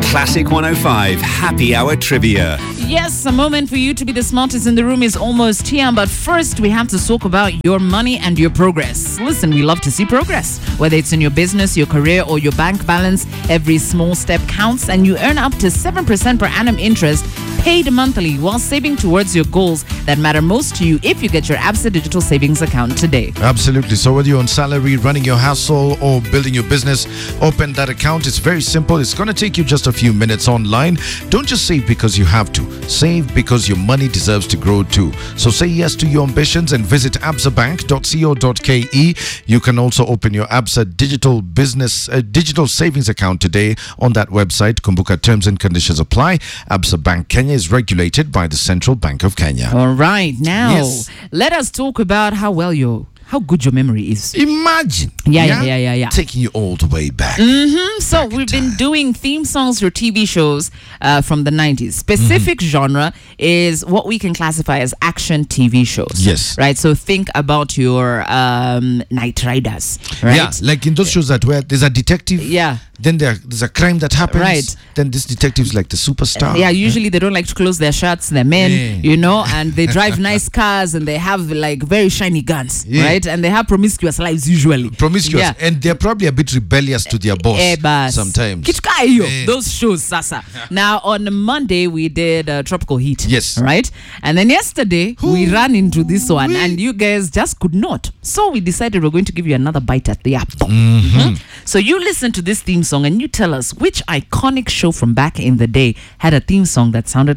Classic 105 Happy Hour Trivia. Yes, a moment for you to be the smartest in the room is almost here. But first, we have to talk about your money and your progress. Listen, we love to see progress. Whether it's in your business, your career, or your bank balance, every small step counts, and you earn up to 7% per annum interest paid monthly while saving towards your goals that matter most to you if you get your Absa Digital Savings account today. Absolutely. So whether you're on salary, running your household, or building your business, open that account. It's very simple. It's going to take you just a few minutes online. Don't just save because you have to. Save because your money deserves to grow too. So say yes to your ambitions and visit absabank.co.ke. You can also open your Absa digital savings account today on that website. Kumbuka, terms and conditions apply. Absa Bank Kenya is regulated by the Central Bank of Kenya. All right. Now, Yes. let us talk about how good your memory is. Imagine. Yeah. Taking you all the way back. So we've been doing theme songs for TV shows from the 90s. Specific genre is what we can classify as action TV shows. Yes. Right? So think about your Knight Riders, right? Yeah, like in those shows that where there's a detective. Yeah. Then there's a crime that happens. Right. Then this detective's like the superstar. Yeah, usually they don't like to close their shirts, they're men, Yeah. and they drive nice cars and they have like very shiny guns, Yeah. right? And they have promiscuous lives usually. Promiscuous. Yeah. And they're probably a bit rebellious to their boss Bas. sometimes. Kitu kaa hiyo, Eh. those shows sasa. Now on Monday we did Tropical Heat. Yes. Right? And then yesterday we ran into this one wee. and you guys just could not. So we decided we're going to give you another bite at the apple. So you listen to this theme song and you tell us which iconic show from back in the day had a theme song that sounded